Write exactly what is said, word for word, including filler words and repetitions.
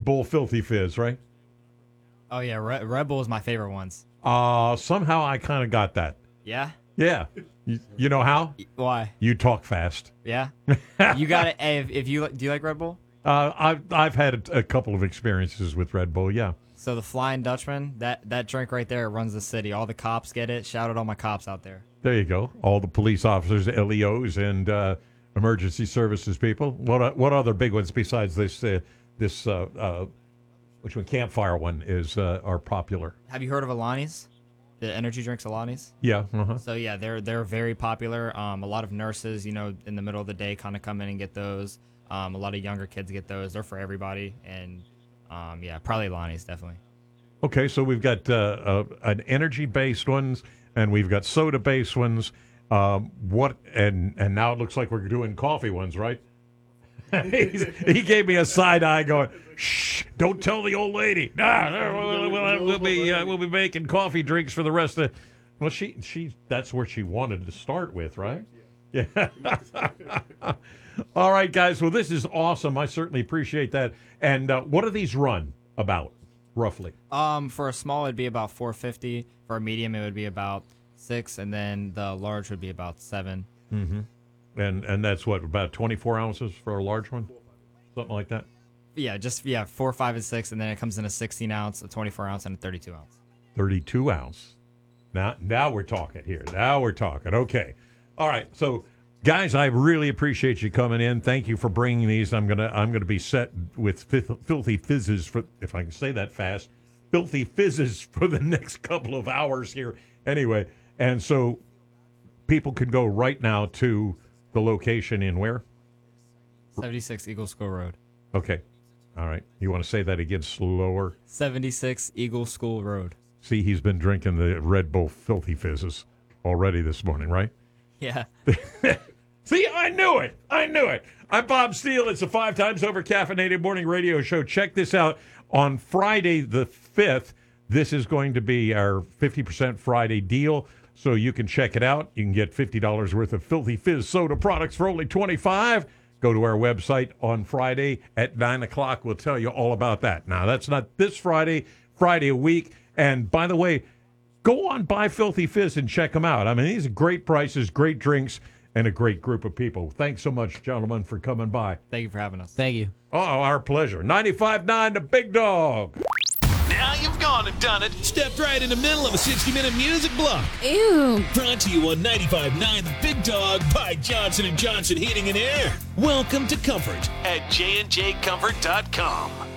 Bull Filthy Fizz, right? Oh, yeah. Red, Red Bull is my favorite ones. Uh, somehow I kind of got that. Yeah? Yeah. You, you know how? Why? You talk fast. Yeah? You got it. Hey, if, if you do you like Red Bull? Uh, I've I've had a, a couple of experiences with Red Bull. Yeah. So the Flying Dutchman, that that drink right there runs the city. All the cops get it. Shout out all my cops out there. There you go. All the police officers, L E Os, and uh, emergency services people. What uh, what other big ones besides this uh, this uh, uh, which one campfire one is uh, are popular? Have you heard of Alani's? The energy drinks Alani's? Yeah. Uh-huh. So yeah, they're they're very popular. Um, a lot of nurses, you know, in the middle of the day, kind of come in and get those. Um, a lot of younger kids get those. They're for everybody, and um, yeah, probably Alani's definitely. Okay, so we've got uh, uh, an energy-based ones, and we've got soda-based ones. Um, what and and now it looks like we're doing coffee ones, right? He gave me a side eye, going, "Shh! Don't tell the old lady." Nah, we'll, we'll, we'll be uh, we'll be making coffee drinks for the rest of. Well, she she that's where she wanted to start with, right? Yeah. All right, guys. Well, this is awesome. I certainly appreciate that. And uh, what do these run about, roughly? Um, for a small, it'd be about four fifty. For a medium, it would be about six, and then the large would be about seven. Mm-hmm. And and that's what, about twenty-four ounces for a large one, something like that. Yeah, just yeah, four, five, and six, and then it comes in a sixteen ounce, a twenty-four ounce, and a thirty-two ounce. Thirty-two ounce. Now now we're talking here. Now we're talking. Okay. All right. So, guys, I really appreciate you coming in. Thank you for bringing these. I'm gonna I'm gonna be set with fif- filthy fizzes for, if I can say that fast, filthy fizzes for the next couple of hours here. Anyway, and so people can go right now to the location in where? seventy-six Eagle School Road. Okay. All right. You want to say that again slower? seventy-six Eagle School Road. See, he's been drinking the Red Bull Filthy Fizzes already this morning, right? Yeah. See, I knew it. I knew it. I'm Bob Steele. It's a five times over caffeinated morning radio show. Check this out. On Friday the fifth, this is going to be our fifty percent Friday deal. So you can check it out. You can get fifty dollars worth of Filthy Fizz soda products for only twenty-five dollars. Go to our website on Friday at nine o'clock. We'll tell you all about that. Now, that's not this Friday, Friday a week. And by the way, go on Buy Filthy Fizz and check them out. I mean, these are great prices, great drinks, and a great group of people. Thanks so much, gentlemen, for coming by. Thank you for having us. Thank you. Oh, our pleasure. ninety-five point nine The Big Dog. Now you've gone and done it. Stepped right in the middle of a sixty-minute music block. Ew. Brought to you on ninety-five point nine The Big Dog by Johnson and Johnson Heating and Air. Welcome to Comfort at j and j comfort dot com.